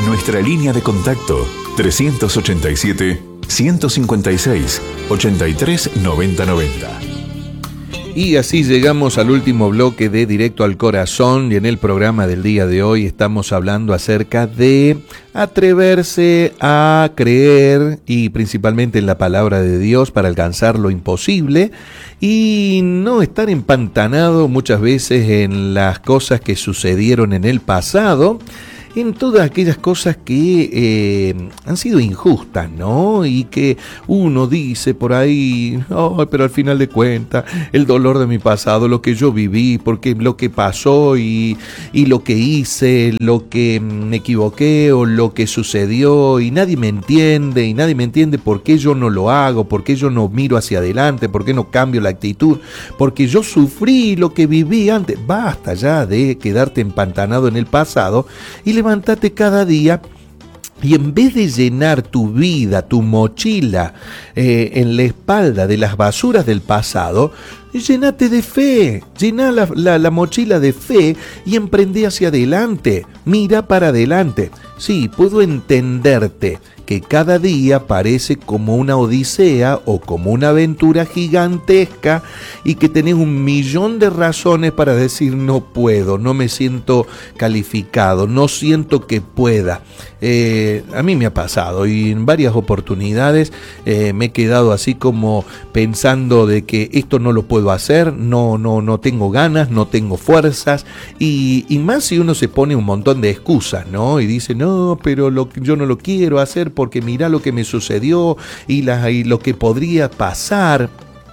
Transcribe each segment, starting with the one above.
Nuestra línea de contacto 387-156-839090. Y así llegamos al último bloque de Directo al Corazón, y en el programa del día de hoy estamos hablando acerca de atreverse a creer, y principalmente en la palabra de Dios, para alcanzar lo imposible y no estar empantanado muchas veces en las cosas que sucedieron en el pasado, en todas aquellas cosas que han sido injustas, ¿no? Y que uno dice por ahí, oh, pero al final de cuentas, el dolor de mi pasado, lo que yo viví, porque lo que pasó y lo que hice, lo que me equivoqué o lo que sucedió, y nadie me entiende por qué yo no lo hago, por qué yo no miro hacia adelante, por qué no cambio la actitud, porque yo sufrí lo que viví antes. Basta ya de quedarte empantanado en el pasado y levántate cada día, y en vez de llenar tu vida, tu mochila en la espalda de las basuras del pasado, llénate de fe, llená la mochila de fe y emprende hacia adelante, mira para adelante. Sí, puedo entenderte que cada día parece como una odisea o como una aventura gigantesca, y que tenés 1.000.000 de razones para decir no puedo, no me siento calificado, no siento que pueda. A mí me ha pasado, y en varias oportunidades me he quedado así como pensando de que esto no lo puedo hacer, no tengo ganas, no tengo fuerzas, y más si uno se pone un montón de excusas, ¿no? Y dice, no, pero yo no lo quiero hacer porque mirá lo que me sucedió y lo que podría pasar,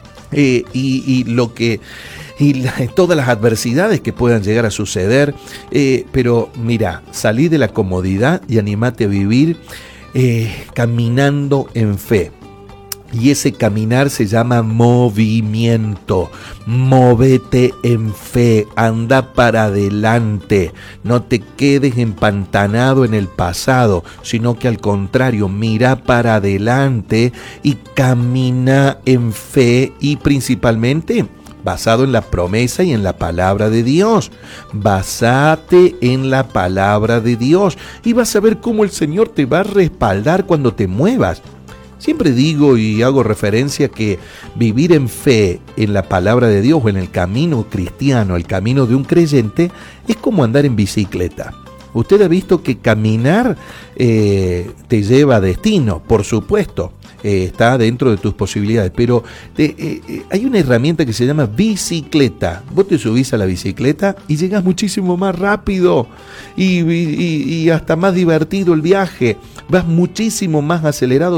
todas las adversidades que puedan llegar a suceder, pero mira, salí de la comodidad y animate a vivir caminando en fe. Y ese caminar se llama movimiento. Móvete en fe, anda para adelante. No te quedes empantanado en el pasado, sino que al contrario, mira para adelante y camina en fe, y principalmente basado en la promesa y en la palabra de Dios. Basate en la palabra de Dios y vas a ver cómo el Señor te va a respaldar cuando te muevas. Siempre digo y hago referencia que vivir en fe en la palabra de Dios o en el camino cristiano, el camino de un creyente, es como andar en bicicleta. Usted ha visto que caminar te lleva a destino, por supuesto, está dentro de tus posibilidades, pero hay una herramienta que se llama bicicleta. Vos te subís a la bicicleta y llegás muchísimo más rápido y hasta más divertido el viaje. Vas muchísimo más acelerado,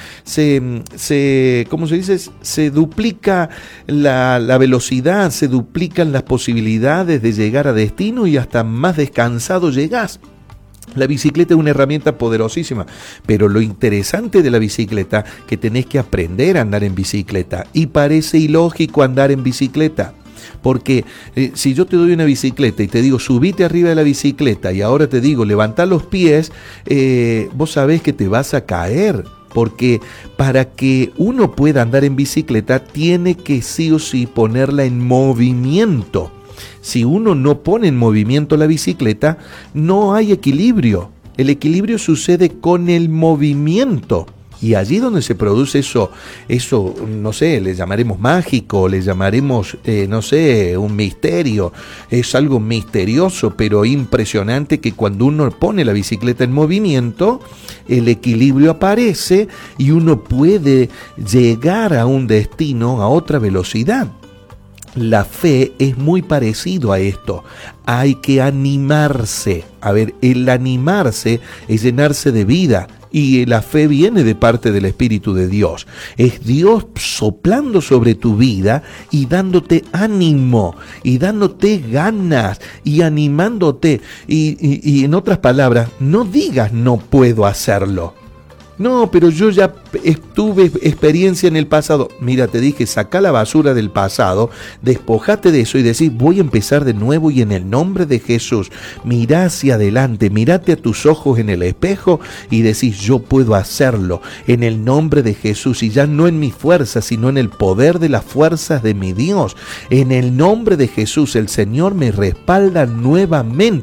¿cómo se dice? Se duplica la velocidad, se duplican las posibilidades de llegar a destino y hasta más descansado llegás. La bicicleta es una herramienta poderosísima, pero lo interesante de la bicicleta es que tenés que aprender a andar en bicicleta, y parece ilógico andar en bicicleta. Porque si yo te doy una bicicleta y te digo subite arriba de la bicicleta, y ahora te digo levantá los pies, vos sabés que te vas a caer. Porque para que uno pueda andar en bicicleta tiene que sí o sí ponerla en movimiento. Si uno no pone en movimiento la bicicleta, no hay equilibrio. El equilibrio sucede con el movimiento. Y allí donde se produce eso, no sé, le llamaremos mágico, le llamaremos, no sé, un misterio. Es algo misterioso, pero impresionante, que cuando uno pone la bicicleta en movimiento, el equilibrio aparece y uno puede llegar a un destino a otra velocidad. La fe es muy parecido a esto. Hay que animarse. A ver, el animarse es llenarse de vida. Y la fe viene de parte del Espíritu de Dios. Es Dios soplando sobre tu vida y dándote ánimo, y dándote ganas, y animándote. Y en otras palabras, no digas no puedo hacerlo. No, pero yo ya tuve experiencia en el pasado. Mira, te dije, saca la basura del pasado, despojate de eso y decís, voy a empezar de nuevo, y en el nombre de Jesús, mirá hacia adelante, mirate a tus ojos en el espejo y decís, yo puedo hacerlo en el nombre de Jesús, y ya no en mi fuerza, sino en el poder de las fuerzas de mi Dios. En el nombre de Jesús, el Señor me respalda nuevamente.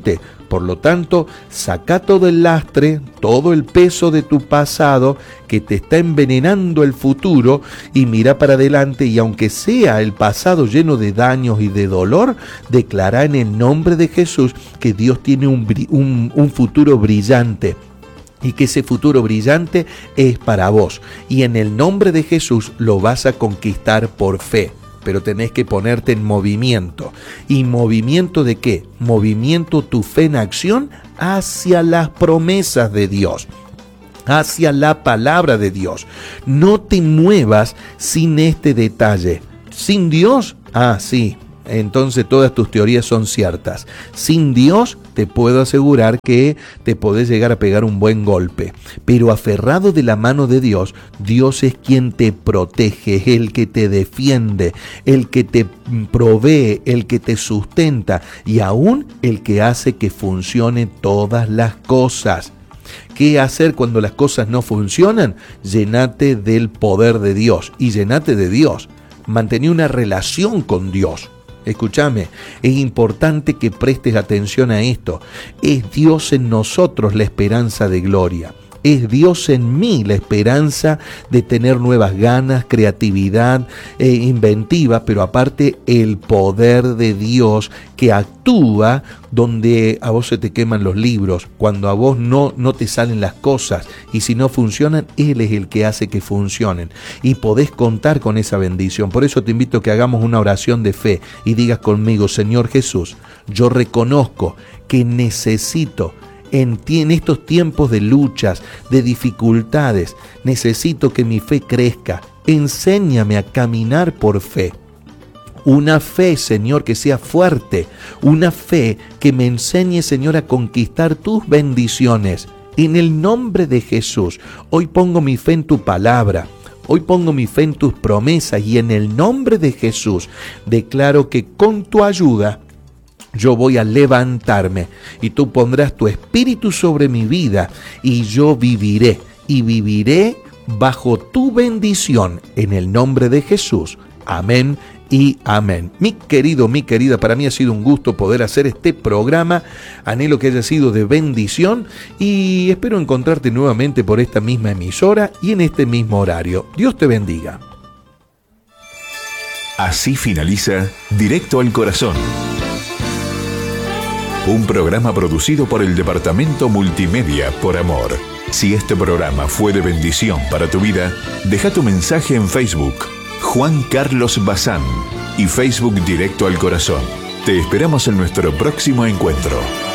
Por lo tanto, saca todo el lastre, todo el peso de tu pasado que te está envenenando el futuro y mira para adelante, y aunque sea el pasado lleno de daños y de dolor, declara en el nombre de Jesús que Dios tiene un futuro brillante. Y que ese futuro brillante es para vos. Y en el nombre de Jesús lo vas a conquistar por fe. Pero tenés que ponerte en movimiento. ¿Y movimiento de qué? Movimiento tu fe en acción hacia las promesas de Dios, hacia la palabra de Dios. No te muevas sin este detalle. Sin Dios, sí, entonces todas tus teorías son ciertas. Sin Dios, te puedo asegurar que te podés llegar a pegar un buen golpe. Pero aferrado de la mano de Dios, Dios es quien te protege, es el que te defiende, el que te provee, el que te sustenta y aún el que hace que funcionen todas las cosas. ¿Qué hacer cuando las cosas no funcionan? Llenate del poder de Dios y llenate de Dios. Mantení una relación con Dios. Escúchame, es importante que prestes atención a esto. Es Dios en nosotros la esperanza de gloria. Es Dios en mí la esperanza de tener nuevas ganas, creatividad, inventiva, pero aparte el poder de Dios que actúa donde a vos se te queman los libros, cuando a vos no te salen las cosas, y si no funcionan, Él es el que hace que funcionen y podés contar con esa bendición. Por eso te invito a que hagamos una oración de fe y digas conmigo: Señor Jesús, yo reconozco que necesito en estos tiempos de luchas, de dificultades, necesito que mi fe crezca. Enséñame a caminar por fe. Una fe, Señor, que sea fuerte. Una fe que me enseñe, Señor, a conquistar tus bendiciones. En el nombre de Jesús, hoy pongo mi fe en tu palabra. Hoy pongo mi fe en tus promesas y en el nombre de Jesús declaro que con tu ayuda yo voy a levantarme y tú pondrás tu espíritu sobre mi vida y yo viviré y viviré bajo tu bendición en el nombre de Jesús. Amén y amén. Mi querido, mi querida, para mí ha sido un gusto poder hacer este programa. Anhelo que haya sido de bendición y espero encontrarte nuevamente por esta misma emisora y en este mismo horario. Dios te bendiga. Así finaliza Directo al Corazón. Un programa producido por el Departamento Multimedia por Amor. Si este programa fue de bendición para tu vida, deja tu mensaje en Facebook, Juan Carlos Bazán, y Facebook Directo al Corazón. Te esperamos en nuestro próximo encuentro.